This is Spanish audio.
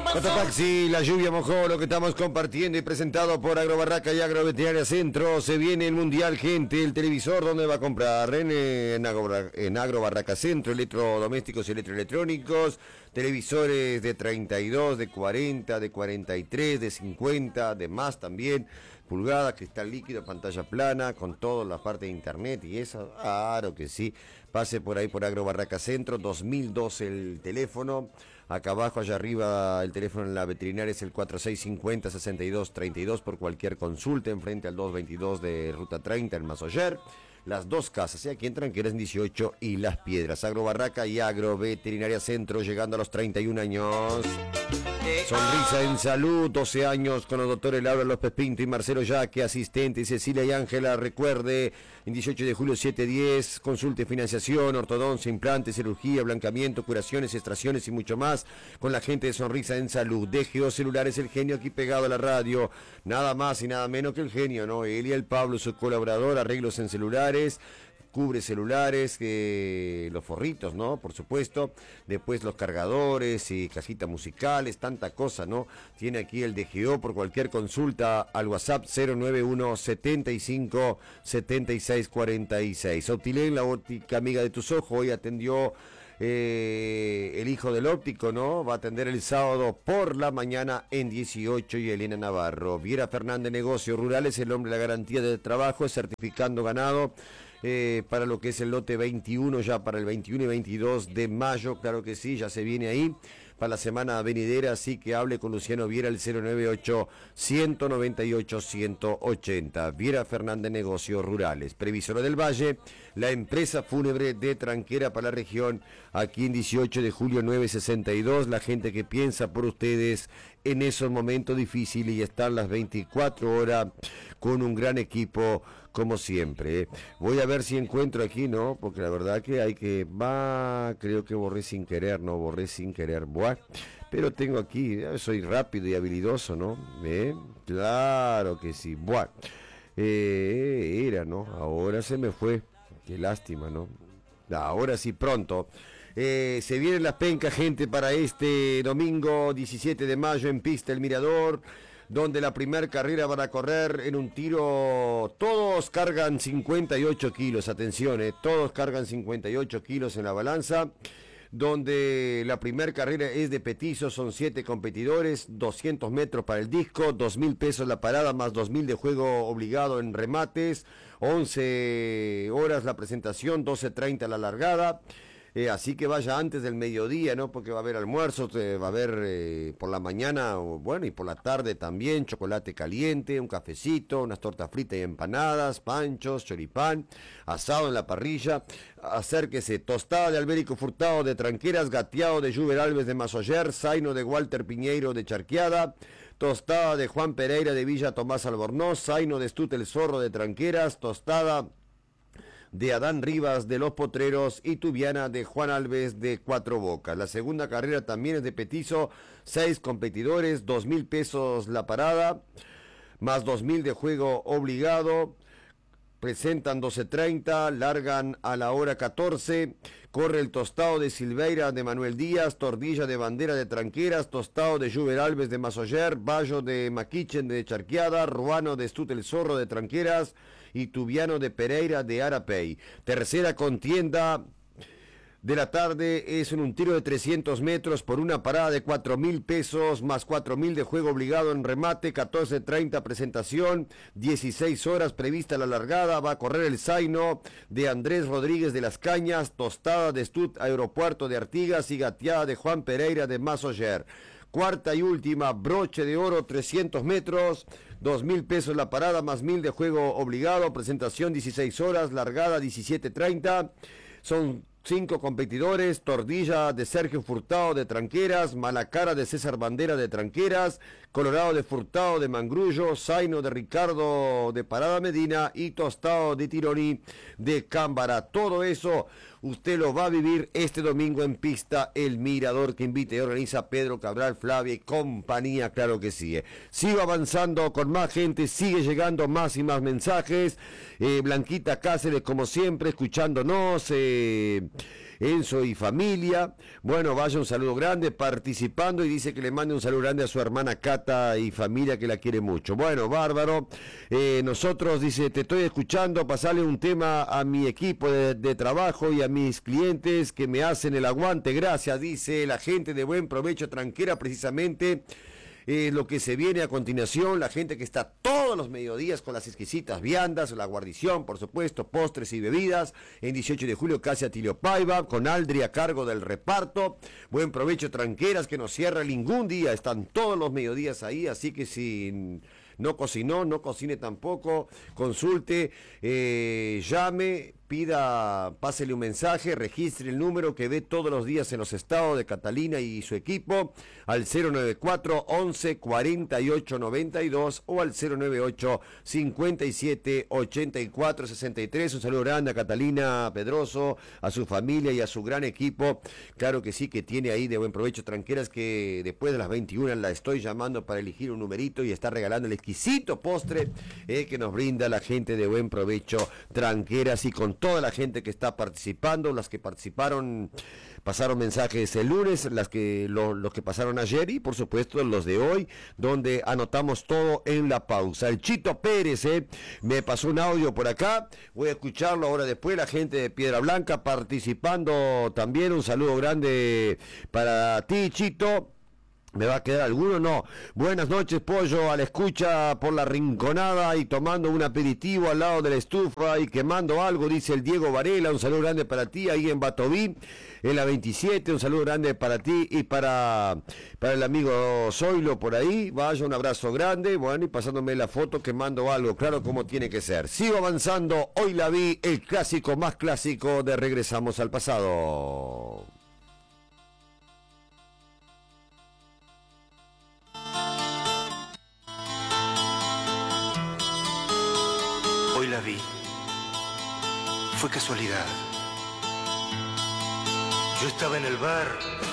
Cotopaxi, la lluvia mojó lo que estamos compartiendo y presentado por Agrobarraca y Agroveterinaria Centro. Se viene el Mundial, gente. El televisor, ¿dónde va a comprar? En Agrobarraca Centro, electrodomésticos y electroelectrónicos. Televisores de 32, de 40, de 43, de 50, de más también. Pulgadas, cristal líquido, pantalla plana, con toda la parte de internet y eso, claro que sí. Pase por ahí por Agrobarraca Centro, 2002 el teléfono. Acá abajo, allá arriba, el teléfono en la veterinaria es el 4650-6232 por cualquier consulta, enfrente al 222 de Ruta 30 en Masoller. Las dos casas, aquí en Tranqueras 18 y Las Piedras. Agrobarraca y Agroveterinaria Centro, llegando a los 31 años. Sonrisa en salud, 12 años con los doctores Laura López Pinto y Marcelo Yaque, asistente Cecilia y Ángela. Recuerde, en 18 de julio 710, consulte financiación, ortodoncia, implantes, cirugía, blancamiento, curaciones, extracciones y mucho más con la gente de Sonrisa en Salud. DGO Celulares, el genio aquí pegado a la radio, nada más y nada menos que el genio, ¿no? Él y el Pablo, su colaborador, arreglos en celulares. Cubre celulares, los forritos, ¿no? Por supuesto. Después los cargadores y cajitas musicales, tanta cosa, ¿no? Tiene aquí el DGO por cualquier consulta al WhatsApp 091 75 76 46. Optilén, la óptica amiga de tus ojos, hoy atendió el hijo del óptico, ¿no? Va a atender el sábado por la mañana en 18 y Elena Navarro. Viera Fernández, negocios rurales, el hombre de la garantía de trabajo, certificando ganado. Para lo que es el lote 21, ya para el 21 y 22 de mayo, claro que sí, ya se viene ahí, para la semana venidera, así que hable con Luciano Viera, el 098-198-180. Viera Fernández, negocios rurales. Previsora del Valle, la empresa fúnebre de Tranquera para la región, aquí en 18 de julio 962, la gente que piensa por ustedes en esos momentos difíciles y están las 24 horas con un gran equipo como siempre. Voy a ver si encuentro aquí, ¿no? Porque la verdad que hay que... creo que borré sin querer, buah. Pero tengo aquí, soy rápido y habilidoso, ¿no? Claro que sí, buah. ¿No? Ahora se me fue. Qué lástima, ¿no? Ahora sí, pronto. Se vienen las pencas, gente, para este domingo 17 de mayo en Pista El Mirador, donde la primera carrera van a correr en un tiro, todos cargan 58 kilos, atención, todos cargan 58 kilos en la balanza, donde la primera carrera es de petizo, son 7 competidores, 200 metros para el disco, 2.000 pesos la parada, más 2.000 de juego obligado en remates, 11 horas la presentación, 12:30 la largada. Así que vaya antes del mediodía, ¿no? Porque va a haber almuerzo, va a haber por la mañana, bueno, y por la tarde también, chocolate caliente, un cafecito, unas tortas fritas y empanadas, panchos, choripán, asado en la parrilla. Acérquese, tostada de Albérico Furtado de Tranqueras, gateado de Juber Alves de Masoller, zaino de Walter Piñeiro de Charqueada, tostada de Juan Pereira de Villa Tomás Albornoz, zaino de Estute el Zorro de Tranqueras, tostada de Adán Rivas de Los Potreros y tubiana de Juan Alves de Cuatro Bocas. La segunda carrera también es de petizo, 6 competidores, 2.000 pesos la parada, más 2.000 de juego obligado. Presentan 12:30, largan a la hora 14, corre el tostado de Silveira de Manuel Díaz, Tordilla de Bandera de Tranqueras, tostado de Juber Alves de Masoller, Bayo de Maquichen de Charqueada, Ruano de Estute el Zorro de Tranqueras y Tubiano de Pereira de Arapey. Tercera contienda de la tarde es en un tiro de 300 metros por una parada de 4.000 pesos, más 4.000 de juego obligado en remate, 14:30 presentación, 16 horas prevista la largada, va a correr el zaino de Andrés Rodríguez de Las Cañas, tostada de Estut Aeropuerto de Artigas y gateada de Juan Pereira de Masoller. Cuarta y última, broche de oro, 300 metros, 2.000 pesos la parada, más 1.000 de juego obligado, presentación 16 horas, largada 17:30, son 5 competidores, Tordilla de Sergio Furtado de Tranqueras, Malacara de César Bandera de Tranqueras, Colorado de Furtado de Mangrullo, Zaino de Ricardo de Parada Medina y Tostado de Tironi de Cámbara. Todo eso usted lo va a vivir este domingo en Pista El Mirador, que invita y organiza Pedro Cabral, Flavia y compañía, claro que sí. Sigo avanzando con más gente, sigue llegando más y más mensajes. Blanquita Cáceres, como siempre, escuchándonos. Enzo y familia. Bueno, vaya un saludo grande, participando, y dice que le mande un saludo grande a su hermana Cata y familia, que la quiere mucho. Bueno, bárbaro. Nosotros, dice, te estoy escuchando, pasarle un tema a mi equipo de trabajo y a mis clientes que me hacen el aguante. Gracias, dice la gente de Buen Provecho Tranquera, precisamente. Lo que se viene a continuación, la gente que está todos los mediodías con las exquisitas viandas, la guarnición, por supuesto, postres y bebidas, en 18 de julio, casi Atilio Paiva, con Aldri a cargo del reparto. Buen Provecho Tranqueras, que no cierra ningún día, están todos los mediodías ahí, así que si no cocinó, no cocine tampoco, consulte, llame, pida, pásele un mensaje, registre el número que ve todos los días en los estados de Catalina y su equipo, al 094 11 48 92 o al 098 57 84 63. Un saludo grande a Catalina Pedroso, a su familia y a su gran equipo. Claro que sí, que tiene ahí de Buen Provecho Tranqueras, que después de las 21 la estoy llamando para elegir un numerito y está regalando el exquisito postre que nos brinda la gente de Buen Provecho Tranqueras, y con toda la gente que está participando, las que participaron, pasaron mensajes el lunes, los que pasaron ayer y por supuesto los de hoy, donde anotamos todo en la pausa. El Chito Pérez me pasó un audio por acá, voy a escucharlo ahora después. La gente de Piedra Blanca participando también, un saludo grande para ti, Chito. ¿Me va a quedar alguno? No. Buenas noches, Pollo, a la escucha por la Rinconada y tomando un aperitivo al lado de la estufa y quemando algo, dice el Diego Varela. Un saludo grande para ti ahí en Batoví, en la 27. Un saludo grande para ti y para el amigo Zoilo por ahí. Vaya, un abrazo grande. Bueno, y pasándome la foto quemando algo, claro, como tiene que ser. Sigo avanzando. Hoy la vi, el clásico más clásico de Regresamos al Pasado. Hoy la vi. Fue casualidad. Yo estaba en el bar